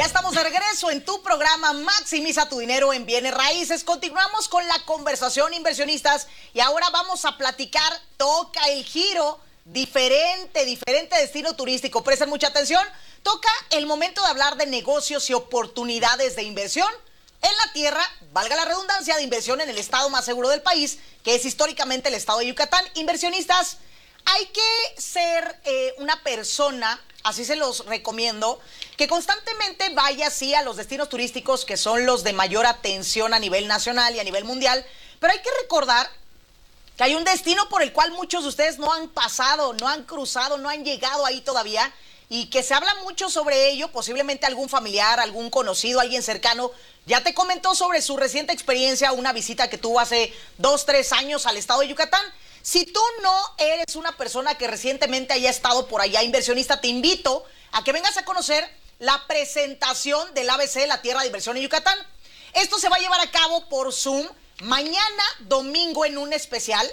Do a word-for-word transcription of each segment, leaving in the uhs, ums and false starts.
Ya estamos de regreso en tu programa Maximiza tu dinero en bienes raíces. Continuamos con la conversación, inversionistas, y ahora vamos a platicar, toca el giro, diferente, diferente destino turístico. Presten mucha atención, toca el momento de hablar de negocios y oportunidades de inversión en la tierra, valga la redundancia, de inversión en el estado más seguro del país, que es históricamente el estado de Yucatán. Inversionistas, hay que ser eh, una persona, así se los recomiendo, que constantemente vaya así a los destinos turísticos que son los de mayor atención a nivel nacional y a nivel mundial, pero hay que recordar que hay un destino por el cual muchos de ustedes no han pasado, no han cruzado, no han llegado ahí todavía, y que se habla mucho sobre ello. Posiblemente algún familiar, algún conocido, alguien cercano ya te comentó sobre su reciente experiencia, una visita que tuvo hace dos, tres años al estado de Yucatán. Si tú no eres una persona que recientemente haya estado por allá, inversionista, te invito a que vengas a conocer la presentación del A B C, la Tierra de Inversión en Yucatán. Esto se va a llevar a cabo por Zoom mañana domingo en un especial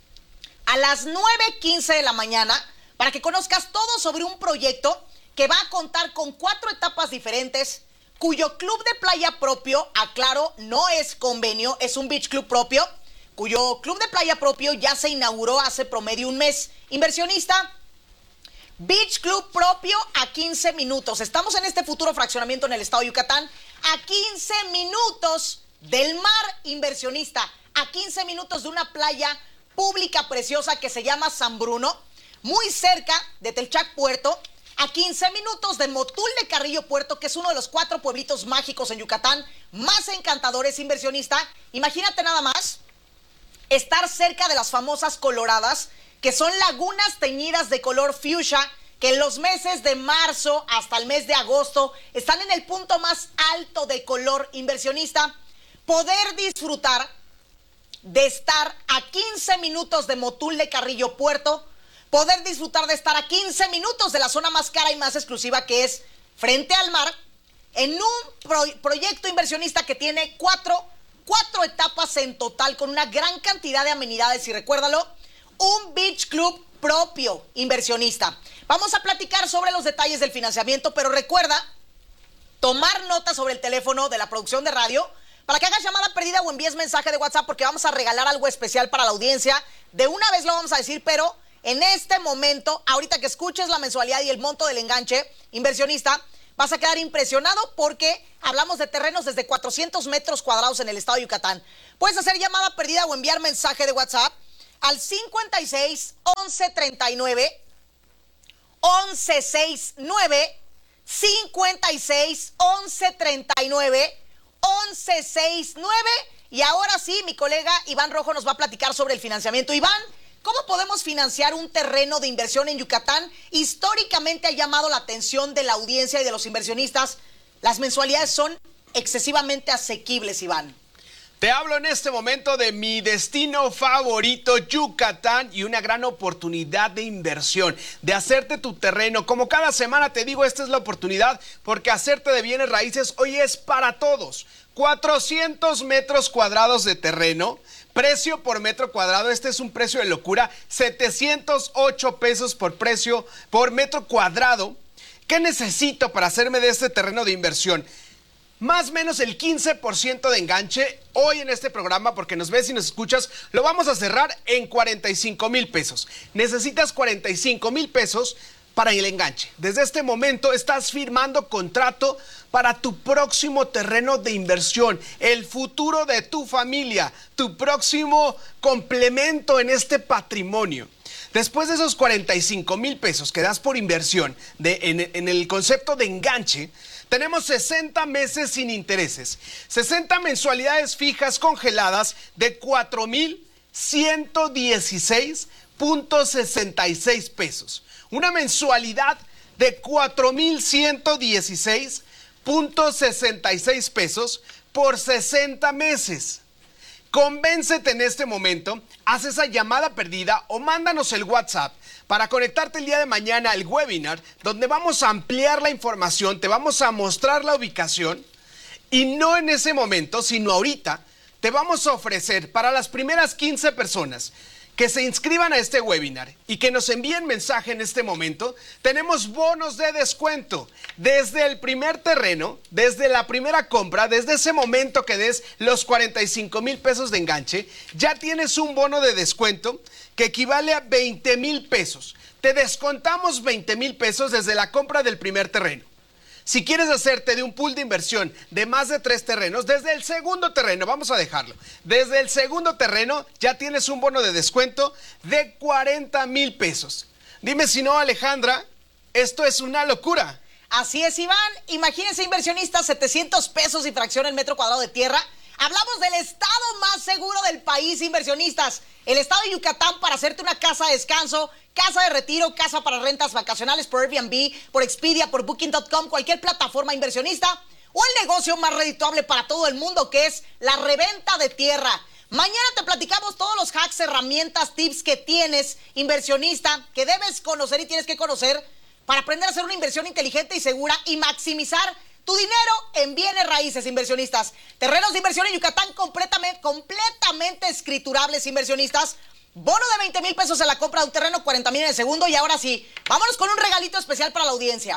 a las nueve quince de la mañana, para que conozcas todo sobre un proyecto que va a contar con cuatro etapas diferentes, cuyo club de playa propio, aclaro, no es convenio, es un beach club propio, cuyo club de playa propio ya se inauguró hace promedio un mes. Inversionista, beach club propio a quince minutos. Estamos en este futuro fraccionamiento en el estado de Yucatán, a quince minutos del mar, inversionista, a quince minutos de una playa pública preciosa que se llama San Bruno, muy cerca de Telchac Puerto, a quince minutos de Motul de Carrillo Puerto, que es uno de los cuatro pueblitos mágicos en Yucatán más encantadores, inversionista. Imagínate nada más estar cerca de las famosas coloradas, que son lagunas teñidas de color fuchsia, que en los meses de marzo hasta el mes de agosto están en el punto más alto de color, inversionista. Poder disfrutar de estar a quince minutos de Motul de Carrillo Puerto, poder disfrutar de estar a quince minutos de la zona más cara y más exclusiva, que es frente al mar, en un pro proyecto inversionista que tiene cuatro, cuatro etapas en total, con una gran cantidad de amenidades, y recuérdalo, un beach club propio, inversionista. Vamos a platicar sobre los detalles del financiamiento, pero recuerda tomar nota sobre el teléfono de la producción de radio para que hagas llamada perdida o envíes mensaje de WhatsApp, porque vamos a regalar algo especial para la audiencia. De una vez lo vamos a decir, pero en este momento, ahorita que escuches la mensualidad y el monto del enganche, inversionista, vas a quedar impresionado, porque hablamos de terrenos desde cuatrocientos metros cuadrados en el estado de Yucatán. Puedes hacer llamada perdida o enviar mensaje de WhatsApp al cincuenta y seis, once, treinta y nueve, once, sesenta y nueve, cincuenta y seis, once, treinta y nueve, once, sesenta y nueve. Y ahora sí, mi colega Iván Rojo nos va a platicar sobre el financiamiento. Iván, ¿cómo podemos financiar un terreno de inversión en Yucatán? Históricamente ha llamado la atención de la audiencia y de los inversionistas. Las mensualidades son excesivamente asequibles, Iván. Te hablo en este momento de mi destino favorito, Yucatán, y una gran oportunidad de inversión, de hacerte tu terreno. Como cada semana te digo, esta es la oportunidad, porque hacerte de bienes raíces hoy es para todos. cuatrocientos metros cuadrados de terreno, precio por metro cuadrado, este es un precio de locura, setecientos ocho pesos por precio por metro cuadrado. ¿Qué necesito para hacerme de este terreno de inversión? Más o menos el quince por ciento de enganche hoy en este programa, porque nos ves y nos escuchas, lo vamos a cerrar en cuarenta y cinco mil pesos. Necesitas cuarenta y cinco mil pesos para el enganche. Desde este momento estás firmando contrato para tu próximo terreno de inversión, el futuro de tu familia, tu próximo complemento en este patrimonio. Después de esos cuarenta y cinco mil pesos que das por inversión de, en, en el concepto de enganche, tenemos sesenta meses sin intereses, sesenta mensualidades fijas congeladas de cuatro mil ciento dieciséis punto sesenta y seis pesos. Una mensualidad de cuatro mil ciento dieciséis punto sesenta y seis pesos por sesenta meses. Convéncete en este momento, haz esa llamada perdida o mándanos el WhatsApp para conectarte el día de mañana al webinar, donde vamos a ampliar la información, te vamos a mostrar la ubicación, y no en ese momento, sino ahorita, te vamos a ofrecer para las primeras quince personas que se inscriban a este webinar y que nos envíen mensaje en este momento, tenemos bonos de descuento. Desde el primer terreno, desde la primera compra, desde ese momento que des los cuarenta y cinco mil pesos de enganche, ya tienes un bono de descuento que equivale a veinte mil pesos. Te descontamos veinte mil pesos desde la compra del primer terreno. Si quieres hacerte de un pool de inversión de más de tres terrenos, desde el segundo terreno, vamos a dejarlo, desde el segundo terreno ya tienes un bono de descuento de cuarenta mil pesos. Dime si no, Alejandra, esto es una locura. Así es, Iván. Imagínense, inversionistas, setecientos pesos y fracción el metro cuadrado de tierra. Hablamos del estado más seguro del país, inversionistas. El estado de Yucatán, para hacerte una casa de descanso, casa de retiro, casa para rentas vacacionales por Airbnb, por Expedia, por Booking punto com, cualquier plataforma inversionista, o el negocio más redituable para todo el mundo, que es la reventa de tierra. Mañana te platicamos todos los hacks, herramientas, tips que tienes, inversionista, que debes conocer y tienes que conocer para aprender a hacer una inversión inteligente y segura y maximizar tu dinero en bienes raíces, inversionistas. Terrenos de inversión en Yucatán completamente, completamente escriturables, inversionistas. Bono de veinte mil pesos en la compra de un terreno, cuarenta mil en el segundo. Y ahora sí, vámonos con un regalito especial para la audiencia.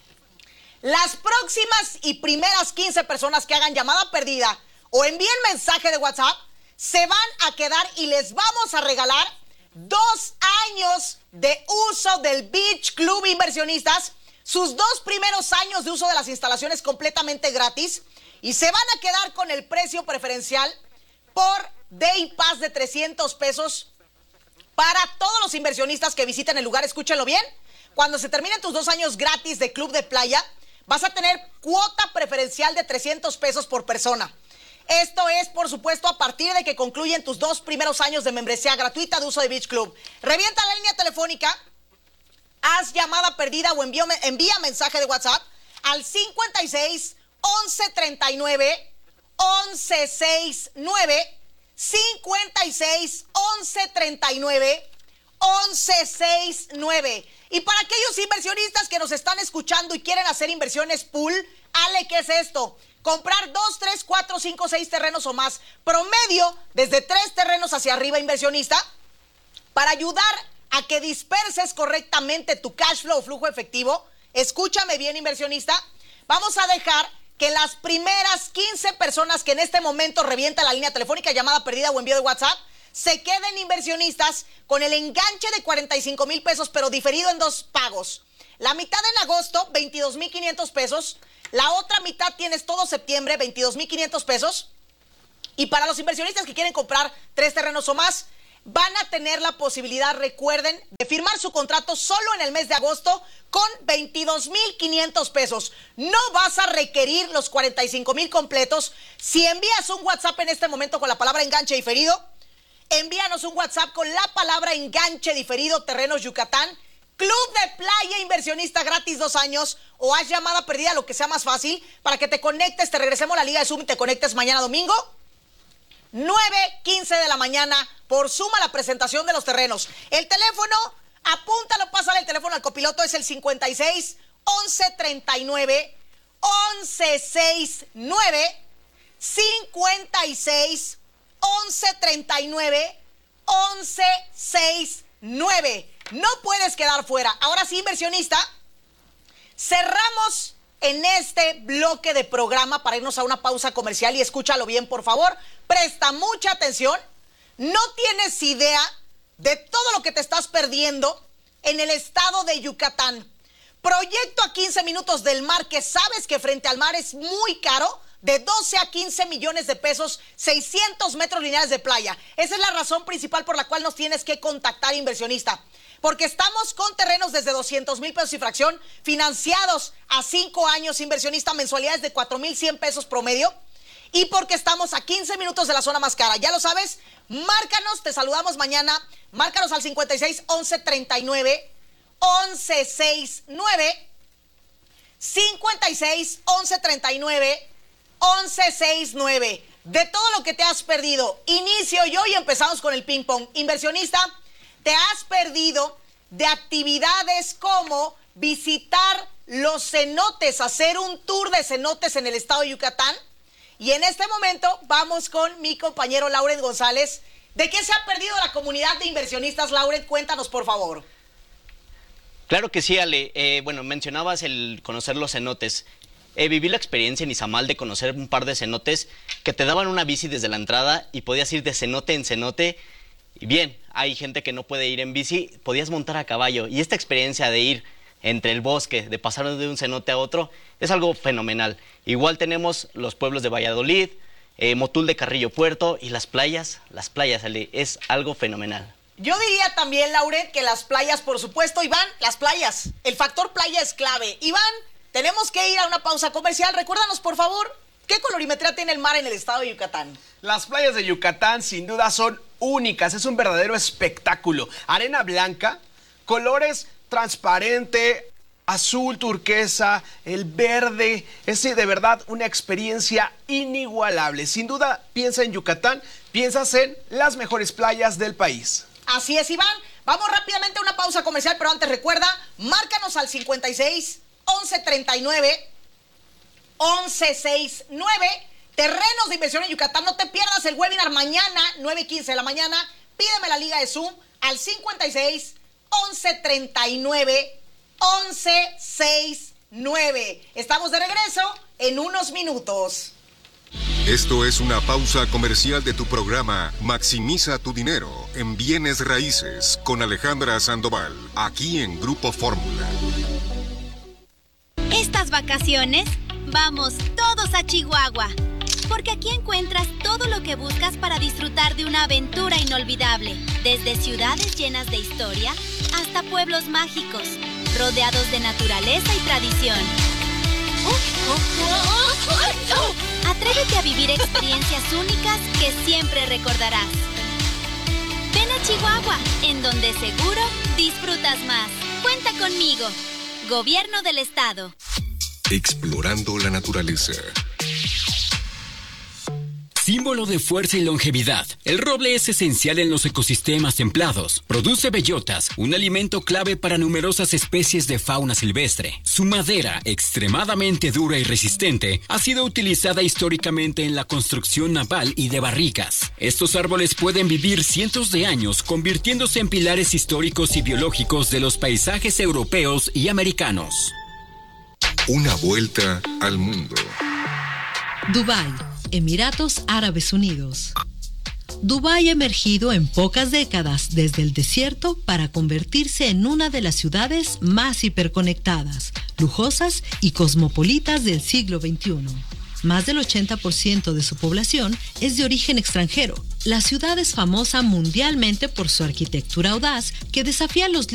Las próximas y primeras quince personas que hagan llamada perdida o envíen mensaje de WhatsApp se van a quedar y les vamos a regalar dos años de uso del Beach Club, inversionistas. Sus dos primeros años de uso de las instalaciones completamente gratis y se van a quedar con el precio preferencial por Day Pass de trescientos pesos para todos los inversionistas que visiten el lugar. Escúchenlo bien. Cuando se terminen tus dos años gratis de Club de Playa, vas a tener cuota preferencial de trescientos pesos por persona. Esto es, por supuesto, a partir de que concluyen tus dos primeros años de membresía gratuita de uso de Beach Club. Revienta la línea telefónica. Haz llamada perdida o envío, envía mensaje de WhatsApp al cincuenta y seis, once treinta y nueve, once sesenta y nueve, cincuenta y seis, once treinta y nueve, once sesenta y nueve. Y para aquellos inversionistas que nos están escuchando y quieren hacer inversiones pool, Ale, ¿qué es esto? Comprar dos, tres, cuatro, cinco, seis terrenos o más, promedio desde tres terrenos hacia arriba, inversionista, para ayudar a que disperses correctamente tu cash flow o flujo efectivo. Escúchame bien, inversionista. Vamos a dejar que las primeras quince personas que en este momento revientan la línea telefónica, llamada perdida o envío de WhatsApp, se queden, inversionistas, con el enganche de cuarenta y cinco mil pesos, pero diferido en dos pagos. La mitad en agosto, veintidós mil quinientos pesos. La otra mitad tienes todo septiembre, veintidós mil quinientos pesos. Y para los inversionistas que quieren comprar tres terrenos o más, van a tener la posibilidad, recuerden, de firmar su contrato solo en el mes de agosto con veintidós mil quinientos pesos. No vas a requerir los cuarenta y cinco mil completos. Si envías un WhatsApp en este momento con la palabra enganche diferido, envíanos un WhatsApp con la palabra enganche diferido, Terrenos Yucatán, Club de Playa Inversionista gratis dos años, o haz llamada perdida, lo que sea más fácil, para que te conectes, te regresemos a la Liga de Zoom y te conectes mañana domingo, nueve quince de la mañana, por Zoom a la presentación de los terrenos. El teléfono, apúntalo, pásale el teléfono al copiloto, es el cincuenta y seis, once treinta y nueve, once sesenta y nueve, cincuenta y seis, once treinta y nueve, once sesenta y nueve. No puedes quedar fuera. Ahora sí, inversionista, cerramos en este bloque de programa para irnos a una pausa comercial y escúchalo bien, por favor. Presta mucha atención. No tienes idea de todo lo que te estás perdiendo en el estado de Yucatán. Proyecto a quince minutos del mar, que sabes que frente al mar es muy caro, de doce a quince millones de pesos, seiscientos metros lineales de playa. Esa es la razón principal por la cual nos tienes que contactar, inversionista. Porque estamos con terrenos desde doscientos mil pesos y fracción, financiados a cinco años, inversionista, mensualidades de cuatro mil cien pesos promedio. Y porque estamos a quince minutos de la zona más cara. Ya lo sabes, márcanos, te saludamos mañana. Márcanos al cincuenta y seis, once treinta y nueve, once sesenta y nueve, cincuenta y seis, once treinta y nueve, once sesenta y nueve. De todo lo que te has perdido, inicio yo y empezamos con el ping pong. Inversionista, te has perdido de actividades como visitar los cenotes, hacer un tour de cenotes en el estado de Yucatán. Y en este momento vamos con mi compañero Lauren González, ¿De qué se ha perdido la comunidad de inversionistas, Lauren? Cuéntanos, por favor. Claro que sí, Ale. Eh, bueno, mencionabas el conocer los cenotes. Eh, viví la experiencia en Izamal de conocer un par de cenotes que te daban una bici desde la entrada y podías ir de cenote en cenote. Y bien, hay gente que no puede ir en bici, podías montar a caballo. Y esta experiencia de ir entre el bosque, de pasar de un cenote a otro, es algo fenomenal. Igual tenemos los pueblos de Valladolid, eh, Motul de Carrillo Puerto y las playas. Las playas, Ale, es algo fenomenal. Yo diría también, Lauren, que las playas, por supuesto. Iván, las playas. El factor playa es clave. Iván, tenemos que ir a una pausa comercial. Recuérdanos, por favor, ¿qué colorimetría tiene el mar en el estado de Yucatán? Las playas de Yucatán sin duda son únicas, es un verdadero espectáculo. Arena blanca, colores transparente, azul, turquesa, el verde. Es de verdad una experiencia inigualable. Sin duda, piensa en Yucatán, piensas en las mejores playas del país. Así es, Iván. Vamos rápidamente a una pausa comercial, pero antes recuerda, márcanos al cincuenta y seis, once treinta y nueve, once sesenta y nueve. Terrenos de inversión en Yucatán. No te pierdas el webinar mañana, nueve quince de la mañana. Pídeme la liga de Zoom al cincuenta y seis, once treinta y nueve, once sesenta y nueve. Estamos de regreso en unos minutos. Esto es una pausa comercial de tu programa Maximiza tu dinero en bienes raíces con Alejandra Sandoval, aquí en Grupo Fórmula. Estas vacaciones vamos todos a Chihuahua, porque aquí encuentras todo lo que buscas para disfrutar de una aventura inolvidable, desde ciudades llenas de historia hasta pueblos mágicos, rodeados de naturaleza y tradición. Atrévete a vivir experiencias únicas que siempre recordarás. Ven a Chihuahua, en donde seguro disfrutas más. Cuenta conmigo. Gobierno del Estado. Explorando la naturaleza. Símbolo de fuerza y longevidad, el roble es esencial en los ecosistemas templados. Produce bellotas, un alimento clave para numerosas especies de fauna silvestre. Su madera, extremadamente dura y resistente, ha sido utilizada históricamente en la construcción naval y de barricas. Estos árboles pueden vivir cientos de años, convirtiéndose en pilares históricos y biológicos de los paisajes europeos y americanos. Una vuelta al mundo. Dubái, Emiratos Árabes Unidos. Dubái ha emergido en pocas décadas desde el desierto para convertirse en una de las ciudades más hiperconectadas, lujosas y cosmopolitas del siglo veintiuno. Más del ochenta por ciento de su población es de origen extranjero. La ciudad es famosa mundialmente por su arquitectura audaz que desafía los